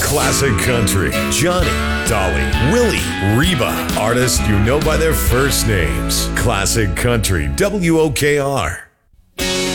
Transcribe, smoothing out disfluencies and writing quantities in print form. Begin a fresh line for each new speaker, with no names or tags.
Classic Country. Johnny, Dolly, Willie, Reba. Artists you know by their first names. Classic Country, WOKR.